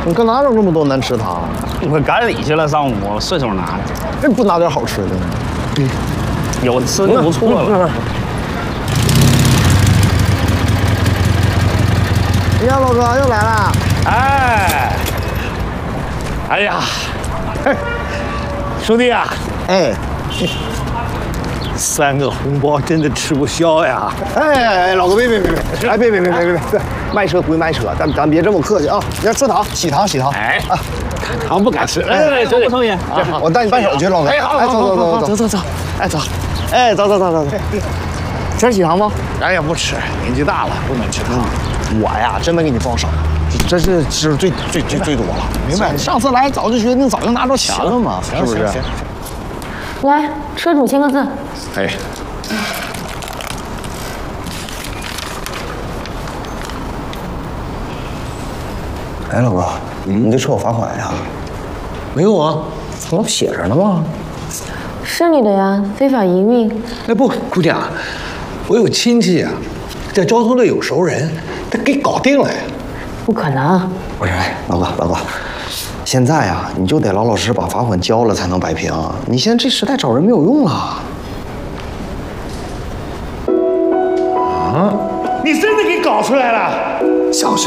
你搁哪整这么多难吃汤？ 我赶里去了，上午顺手拿的。 这不拿点好吃的呢？ 有吃就不错了。 你看老哥又来了。 哎呀，兄弟啊， 哎。 3个红包真的吃不消呀！ 哎，老哥别，哎别，卖车归卖车，咱别这么客气啊！你要吃糖，喜糖。 哎，糖不敢吃。哎，不抽烟。 我带你办手续，老哥。 哎，好，走。 哎，走。哎，走。吃喜糖吗？ 哎呀，不吃，年纪大了不能吃糖。 我呀，真没给你报少，这是吃最多了。 明白。 上次来早就决定，早就拿着钱了嘛，是不是？ 来，车主签个字。 哎。 哎，老哥，你这车有罚款呀？ 没有啊， 怎么写着呢吗？ 是你的呀，非法营运。 哎不，姑娘，我有亲戚啊，在交通队有熟人，他给搞定了呀。 不可能。 不是，哎，老哥，现在呀，你就得老老实实把罚款交了才能摆平。你现在这时代找人没有用了。 啊！你真的给搞出来了？小心。